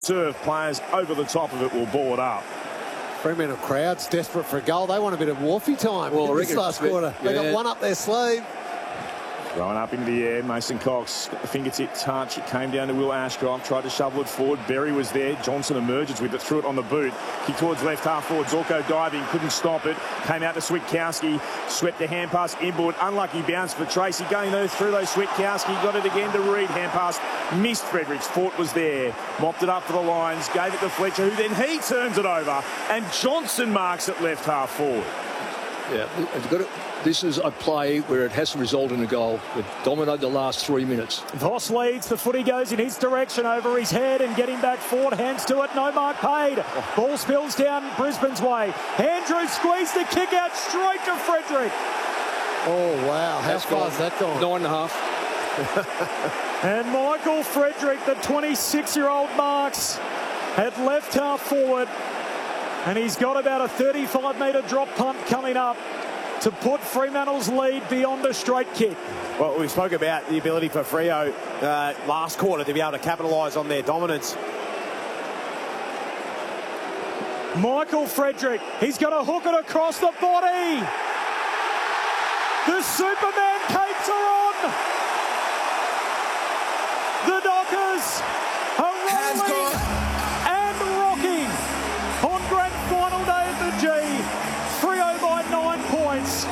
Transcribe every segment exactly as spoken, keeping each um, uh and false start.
Serve players over the top of it will ball it up. Fremantle crowd's desperate for a goal. They want a bit of Wharfie time well, in this last quarter. Yeah. They got one up their sleeve. Throwing up into the air, Mason Cox, got the fingertip touch. It came down to Will Ashcroft, tried to shovel it forward. Berry was there. Johnson emerges with it, threw it on the boot. Kick towards left half forward. Zorko diving, couldn't stop it. Came out to Switkowski, swept the hand pass inboard. Unlucky bounce for Tracy. Going those through those Switkowski, got it again to Reid. Hand pass missed Fredericks. Fort was there, mopped it up for the Lions, gave it to Fletcher, who then he turns it over, and Johnson marks it left half forward. Yeah, it's got to, this is a play where it has to result in a goal. It dominated the last three minutes. Voss leads. The footy goes in his direction over his head and getting back forward. Hands to it. No mark paid. Ball spills down Brisbane's way. Andrews squeezed the kick out straight to Frederick. Oh, wow. How far is that gone? Nine and a half. And Michael Frederick, the twenty-six-year-old marks at left half forward. And he's got about a thirty-five metre drop punt coming up to put Fremantle's lead beyond a straight kick. Well, we spoke about the ability for Freo uh, last quarter to be able to capitalise on their dominance. Michael Frederick, he's going to hook it across the body. The Superman capes are on. The Dockers are rolling and rocking on grand final day at the G. Freo by nine points.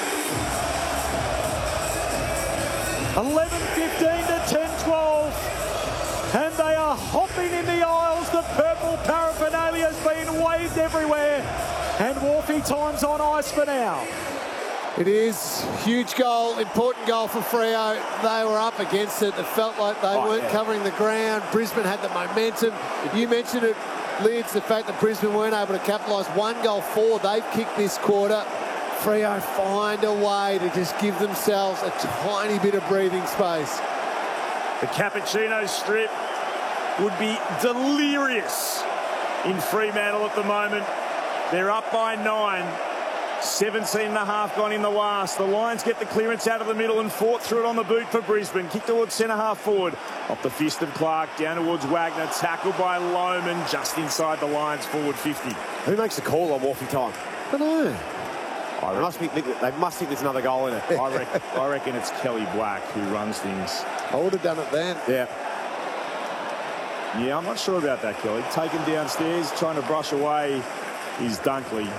eleven fifteen to ten twelve. And they are hopping in the aisles. The purple paraphernalia has been waved everywhere. And Wharfie time's on ice for now. It is huge goal, important goal for Freo. They were up against it. It felt like they oh, weren't yeah. covering the ground. Brisbane had the momentum. You mentioned it, Lids, the fact that Brisbane weren't able to capitalise. One goal four, they've kicked this quarter. Freo find a way to just give themselves a tiny bit of breathing space. The cappuccino strip would be delirious in Fremantle at the moment. They're up by nine. seventeen and a half gone in the last. The Lions get the clearance out of the middle and Fort threw it on the boot for Brisbane. Kick towards centre half forward. Off the fist of Clark, down towards Wagner. Tackled by Lohman just inside the Lions forward fifty. Who makes the call on Wharfie time? I don't know. Oh, they, must be, they must think there's another goal in it. I reckon, I reckon it's Kelly Black who runs things. I would have done it then. Yeah. Yeah, I'm not sure about that, Kelly. Taken downstairs, trying to brush away is Dunkley.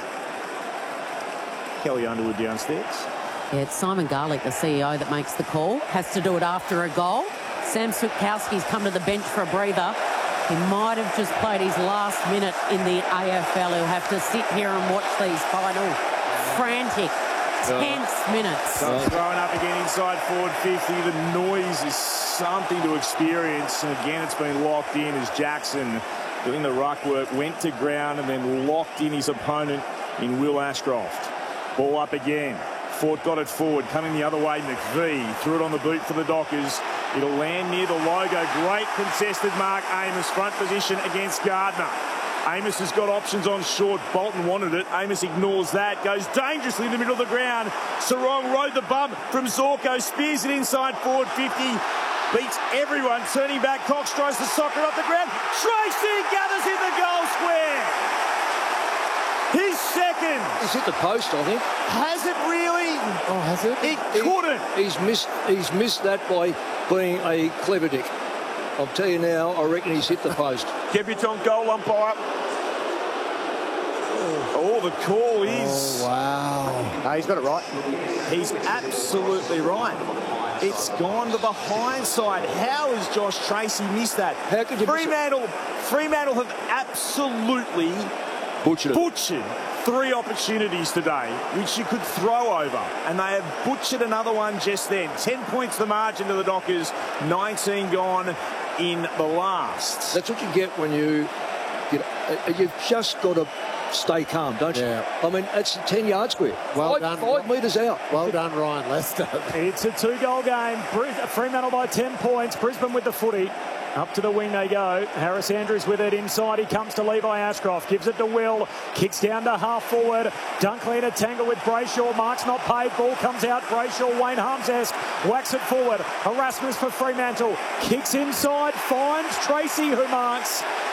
Kelly Underwood downstairs. Yeah, it's Simon Garlick, the C E O, that makes the call. Has to do it after a goal. Sam Switkowski's come to the bench for a breather. He might have just played his last minute in the A F L. He'll have to sit here and watch these final frantic, tense minutes. So throwing up again inside forward fifty. The noise is something to experience. And again, it's been locked in as Jackson, doing the ruck work, went to ground and then locked in his opponent in Will Ashcroft. Ball up again. Fort got it forward, coming the other way. McVee threw it on the boot for the Dockers. It'll land near the logo. Great contested mark. Amos front position against Gardner. Amos has got options on short. Bolton wanted it. Amos ignores that. Goes dangerously in the middle of the ground. Sarong rode the bump from Zorko. Spears it inside forward fifty. Beats everyone. Turning back. Cox tries to sock it off the ground. Tracy gathers in the goal square. His second. He's hit the post, I think. Has it really? Oh, has it? It couldn't. He's missed. He's missed that by being a clever dick. I'll tell you now. I reckon he's hit the post. Debutant goal umpire. Oh, the call is. Oh, wow. No, he's got it right. He's absolutely right. It's gone to the hind side. How has Josh Tracy missed that? How could you miss it? Fremantle, Fremantle have absolutely Butchered it. butchered three opportunities today, which you could throw over, and they have butchered another one just then. Ten points the margin to the Dockers, nineteen gone in the last. That's what you get when you, you know, you've just got to stay calm, don't you? Yeah. I mean, it's a ten-yard square. Well five, done. Five metres out. Well done, Ryan Lester. It's a two-goal game. Fremantle by ten points. Brisbane with the footy. Up to the wing they go. Harris Andrews with it inside. He comes to Levi Ashcroft. Gives it to Will. Kicks down to half forward. Dunkley in a tangle with Brayshaw. Mark's not paid. Ball comes out. Brayshaw, Wayne Harms-esque. Whacks it forward. Erasmus for Fremantle. Kicks inside. Finds Tracy, who marks.